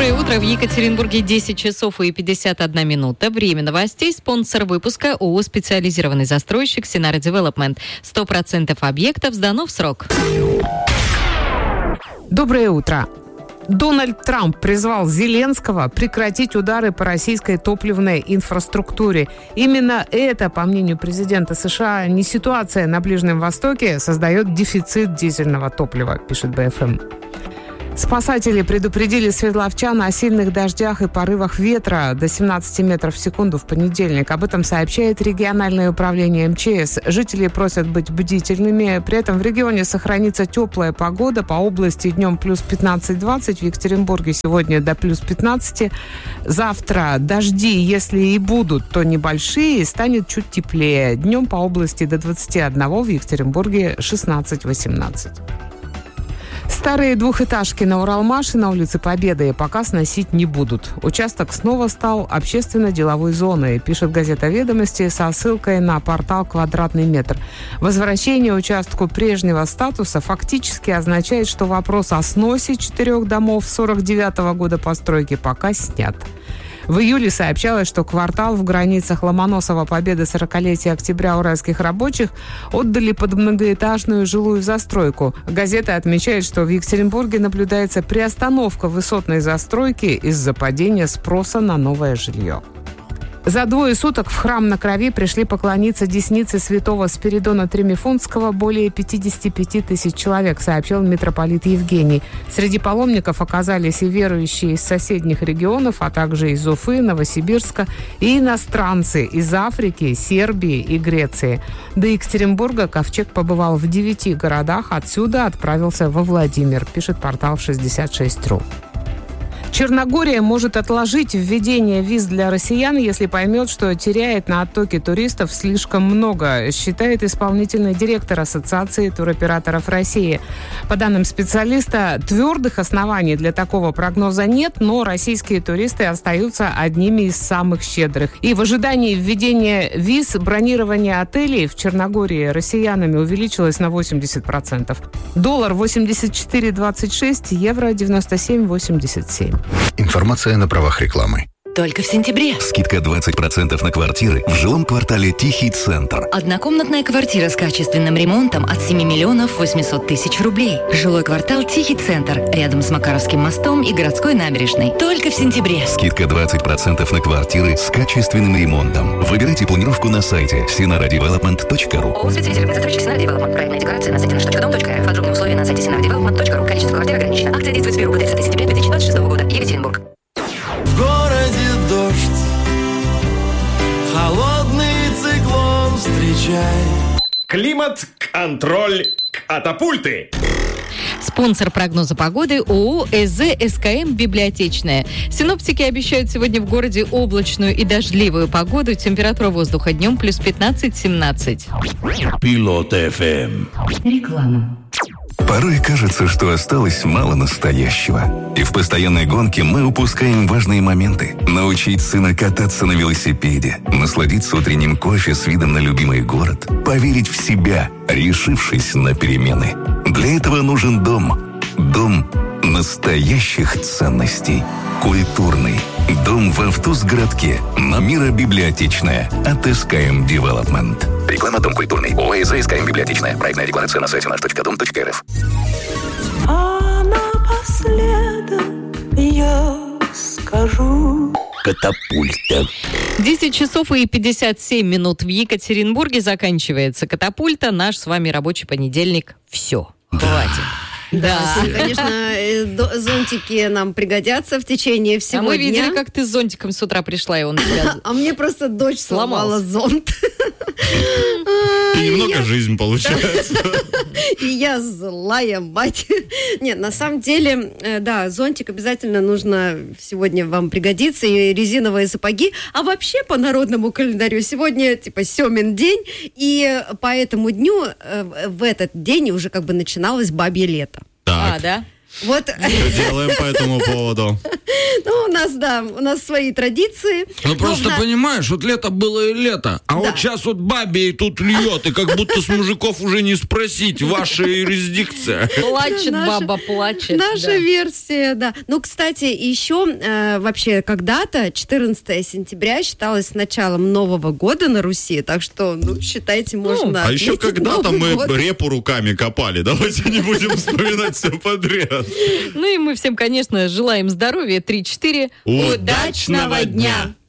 Доброе утро. В Екатеринбурге 10 часов и 51 минута. Время новостей. Спонсор выпуска ООО «Специализированный застройщик Синара Девелопмент». 100% объектов сдано в срок. Доброе утро. Дональд Трамп призвал Зеленского прекратить удары по российской топливной инфраструктуре. Именно это, по мнению президента США, не ситуация на Ближнем Востоке создает дефицит дизельного топлива, пишет БФМ. Спасатели предупредили свердловчан о сильных дождях и порывах ветра до 17 метров в секунду в понедельник. Об этом сообщает региональное управление МЧС. Жители просят быть бдительными. При этом в регионе сохранится теплая погода. По области днем плюс 15-20. В Екатеринбурге сегодня до плюс 15. Завтра дожди, если и будут, то небольшие, станет чуть теплее. Днем по области до 21, в Екатеринбурге 16-18. Старые двухэтажки на Уралмаше на улице Победы пока сносить не будут. Участок снова стал общественно-деловой зоной, пишет газета «Ведомости» со ссылкой на портал «Квадратный метр». Возвращение участку прежнего статуса фактически означает, что вопрос о сносе 4 домов 49-го года постройки пока снят. В июле сообщалось, что квартал в границах Ломоносова-Победы 40-летия октября уральских рабочих отдали под многоэтажную жилую застройку. Газета отмечает, что в Екатеринбурге наблюдается приостановка высотной застройки из-за падения спроса на новое жилье. За 2 суток в храм на Крови пришли поклониться деснице святого Спиридона Тремифунтского более 55 тысяч человек, сообщил митрополит Евгений. Среди паломников оказались и верующие из соседних регионов, а также из Уфы, Новосибирска, и иностранцы из Африки, Сербии и Греции. До Екатеринбурга ковчег побывал в 9 городах, отсюда отправился во Владимир, пишет портал 66.ru. Черногория может отложить введение виз для россиян, если поймет, что теряет на оттоке туристов слишком много, считает исполнительный директор Ассоциации туроператоров России. По данным специалиста, твердых оснований для такого прогноза нет, но российские туристы остаются одними из самых щедрых. И в ожидании введения виз бронирование отелей в Черногории россиянами увеличилось на 80%. Доллар 84,26, евро 97,87. Информация на правах рекламы. Только в сентябре. Скидка 20% на квартиры в жилом квартале «Тихий центр». Однокомнатная квартира с качественным ремонтом от 7 миллионов 800 тысяч рублей. Жилой квартал «Тихий центр» рядом с Макаровским мостом и городской набережной. Только в сентябре. Скидка 20% на квартиры с качественным ремонтом. Выбирайте планировку на сайте sinaradevelopment.ru. ООО «Специализированный застройщик Синара Девелопмент». Проектная декларация на сайте nаш.дом.рф. Подробные условия на сайте sinaradevelopment.ru. Количество квартир ограничено. Акция действует с 1 по 30 сентября 2026 года. Екатеринбург. В городе дождь, холодный циклон встречай. Климат-контроль катапульты. Спонсор прогноза погоды ООО «ЭЗ СКМ Библиотечная». Синоптики обещают сегодня в городе облачную и дождливую погоду. Температура воздуха днем плюс 15-17. Пилот ФМ. Реклама. Порой кажется, что осталось мало настоящего. И в постоянной гонке мы упускаем важные моменты. Научить сына кататься на велосипеде, насладиться утренним кофе с видом на любимый город, поверить в себя, решившись на перемены. Для этого нужен дом. Дом настоящих ценностей. Культурный. Дом в Автузгородке. Намира Библиотечная. От СКМ Девелопмент. Реклама «Дом культурный». ООО «ЭЗ СКМ Библиотечная». Проектная декларация на сайте наш.дом.рф. А напоследок я скажу... Катапульта. 10 часов и 57 минут в Екатеринбурге заканчивается «Катапульта». Наш с вами рабочий понедельник. Все. Хватит. Да, конечно, зонтики нам пригодятся в течение всего дня. А мы видели, как ты с зонтиком с утра пришла, и он тебя... А мне просто дочь сломала зонт. И немного жизнь получается. И я злая мать. Нет, на самом деле, да, зонтик обязательно нужно сегодня вам пригодится, и резиновые сапоги. А вообще, по народному календарю, сегодня, Семин день, и по этому дню, в этот день уже как бы начиналось бабье лето. Так. Да? Вот. Что делаем по этому поводу? Ну, у нас свои традиции. Ну, просто понимаешь, вот лето было и лето, а вот сейчас вот бабе и тут льет, и как будто с мужиков уже не спросить, ваша юрисдикция. Плачет баба, плачет. Наша версия, да. Ну, кстати, еще вообще когда-то 14 сентября считалось началом Нового года на Руси, так что, считайте, можно. А еще когда-то мы репу руками копали. Давайте не будем вспоминать все подряд. Ну и мы всем, конечно, желаем здоровья. 3-4. Удачного дня!